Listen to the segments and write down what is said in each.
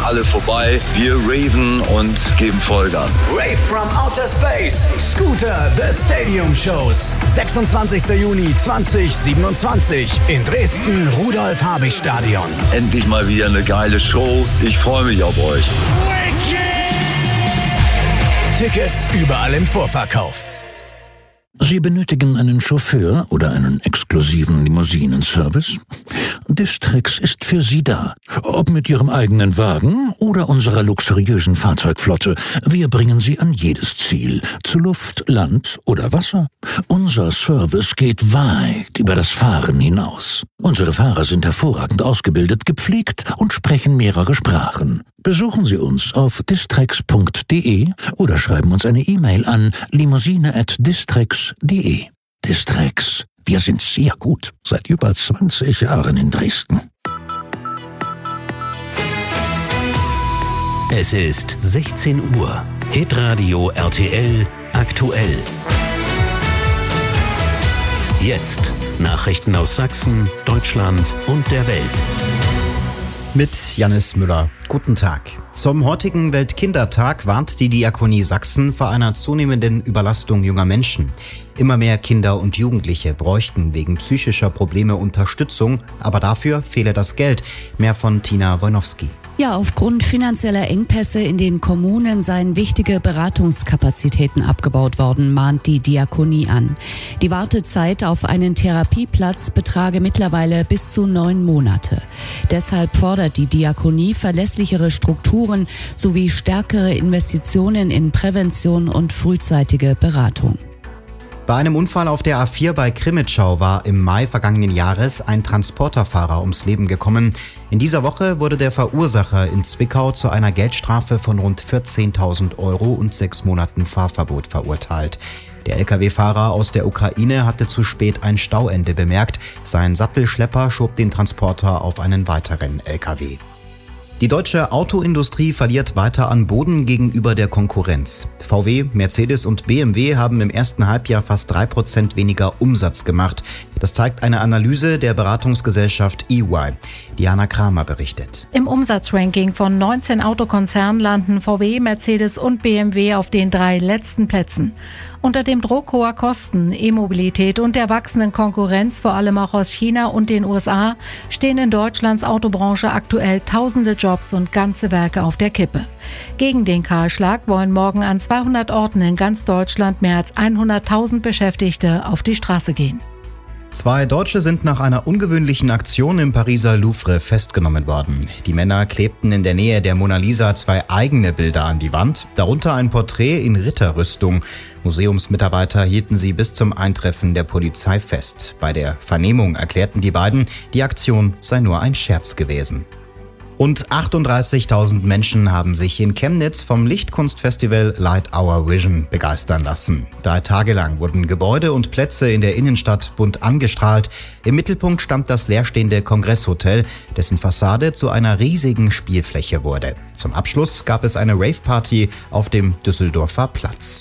alle vorbei. Wir raven und geben Vollgas. Rave from Outer Space. Scooter The Stadium Shows. 26. Juni 2027 in Dresden, Rudolf-Habich-Stadion. Endlich mal wieder eine geile Show. Ich freue mich auf euch. Tickets überall im Vorverkauf. Sie benötigen einen Chauffeur oder einen exklusiven Limousinenservice? Distrix ist für Sie da. Ob mit Ihrem eigenen Wagen oder unserer luxuriösen Fahrzeugflotte, wir bringen Sie an jedes Ziel, zu Luft, Land oder Wasser. Unser Service geht weit über das Fahren hinaus. Unsere Fahrer sind hervorragend ausgebildet, gepflegt und sprechen mehrere Sprachen. Besuchen Sie uns auf distrix.de oder schreiben uns eine E-Mail an limousine@distrix.de. Distrix. Wir sind sehr gut. Seit über 20 Jahren in Dresden. Es ist 16 Uhr. Hitradio RTL aktuell. Jetzt Nachrichten aus Sachsen, Deutschland und der Welt. Mit Jannis Müller. Guten Tag. Zum heutigen Weltkindertag warnt die Diakonie Sachsen vor einer zunehmenden Überlastung junger Menschen. Immer mehr Kinder und Jugendliche bräuchten wegen psychischer Probleme Unterstützung, aber dafür fehle das Geld. Mehr von Tina Wojnowski. Ja, aufgrund finanzieller Engpässe in den Kommunen seien wichtige Beratungskapazitäten abgebaut worden, mahnt die Diakonie an. Die Wartezeit auf einen Therapieplatz betrage mittlerweile bis zu 9 Monate. Deshalb fordert die Diakonie verlässlichere Strukturen sowie stärkere Investitionen in Prävention und frühzeitige Beratung. Bei einem Unfall auf der A4 bei Krimitschau war im Mai vergangenen Jahres ein Transporterfahrer ums Leben gekommen. In dieser Woche wurde der Verursacher in Zwickau zu einer Geldstrafe von rund 14.000 Euro und 6 Monaten Fahrverbot verurteilt. Der Lkw-Fahrer aus der Ukraine hatte zu spät ein Stauende bemerkt. Sein Sattelschlepper schob den Transporter auf einen weiteren Lkw. Die deutsche Autoindustrie verliert weiter an Boden gegenüber der Konkurrenz. VW, Mercedes und BMW haben im ersten Halbjahr fast 3% weniger Umsatz gemacht. Das zeigt eine Analyse der Beratungsgesellschaft EY. Diana Kramer berichtet. Im Umsatzranking von 19 Autokonzernen landen VW, Mercedes und BMW auf den 3 letzten Plätzen. Unter dem Druck hoher Kosten, E-Mobilität und der wachsenden Konkurrenz, vor allem auch aus China und den USA, stehen in Deutschlands Autobranche aktuell tausende Jobs und ganze Werke auf der Kippe. Gegen den Kahlschlag wollen morgen an 200 Orten in ganz Deutschland mehr als 100.000 Beschäftigte auf die Straße gehen. 2 Deutsche sind nach einer ungewöhnlichen Aktion im Pariser Louvre festgenommen worden. Die Männer klebten in der Nähe der Mona Lisa 2 eigene Bilder an die Wand, darunter ein Porträt in Ritterrüstung. Museumsmitarbeiter hielten sie bis zum Eintreffen der Polizei fest. Bei der Vernehmung erklärten die beiden, die Aktion sei nur ein Scherz gewesen. Und 38.000 Menschen haben sich in Chemnitz vom Lichtkunstfestival Light Our Vision begeistern lassen. 3 Tage lang wurden Gebäude und Plätze in der Innenstadt bunt angestrahlt. Im Mittelpunkt stand das leerstehende Kongresshotel, dessen Fassade zu einer riesigen Spielfläche wurde. Zum Abschluss gab es eine Rave-Party auf dem Düsseldorfer Platz.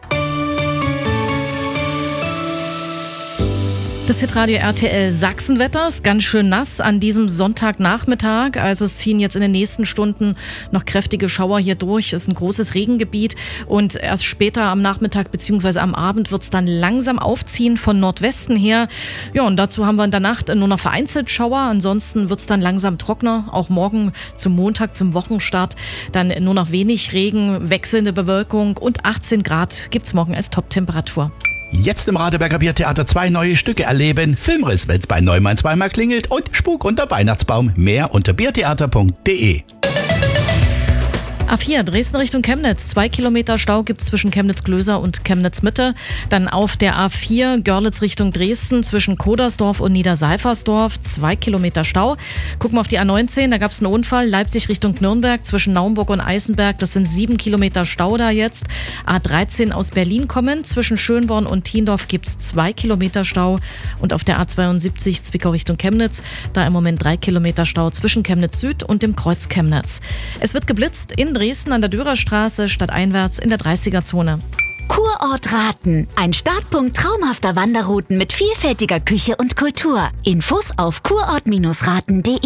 Das Hitradio RTL Sachsenwetter ist ganz schön nass an diesem Sonntagnachmittag. Also es ziehen jetzt in den nächsten Stunden noch kräftige Schauer hier durch. Es ist ein großes Regengebiet und erst später am Nachmittag bzw. am Abend wird es dann langsam aufziehen von Nordwesten her. Ja, und dazu haben wir in der Nacht nur noch vereinzelt Schauer. Ansonsten wird es dann langsam trockener. Auch morgen zum Montag, zum Wochenstart, dann nur noch wenig Regen, wechselnde Bewölkung und 18 Grad gibt es morgen als Top-Temperatur. Jetzt im Radeberger Biertheater 2 neue Stücke erleben. Filmriss, wenn's bei Neumann zweimal klingelt und Spuk unter Weihnachtsbaum. Mehr unter biertheater.de. A4 Dresden Richtung Chemnitz. 2 Kilometer Stau gibt es zwischen Chemnitz-Glöser und Chemnitz-Mitte. Dann auf der A4 Görlitz Richtung Dresden zwischen Kodersdorf und Niederseifersdorf. 2 Kilometer Stau. Gucken wir auf die A19, da gab es einen Unfall. Leipzig Richtung Nürnberg zwischen Naumburg und Eisenberg. Das sind 7 Kilometer Stau da jetzt. A13 aus Berlin kommen. Zwischen Schönborn und Thiendorf gibt es 2 Kilometer Stau. Und auf der A72 Zwickau Richtung Chemnitz. Da im Moment 3 Kilometer Stau zwischen Chemnitz Süd und dem Kreuz Chemnitz. Es wird geblitzt in Dresden an der Dürerstraße, stadteinwärts in der 30er-Zone. Kurort Raten. Ein Startpunkt traumhafter Wanderrouten mit vielfältiger Küche und Kultur. Infos auf kurort-raten.de.